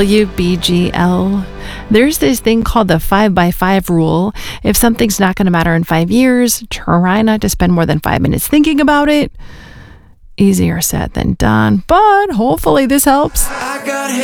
WBGL. There's this thing called the 5x5 rule. If something's not going to matter in 5 years, try not to spend more than 5 minutes thinking about it. Easier said than done, but hopefully this helps.